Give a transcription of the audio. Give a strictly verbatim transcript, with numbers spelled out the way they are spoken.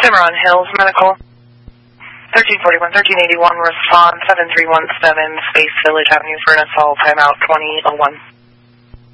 Cimarron Hills Medical. thirteen forty-one, thirteen eighty-one, respond seven three one seven, Space Village Avenue, Furnace Hall, timeout twenty oh one.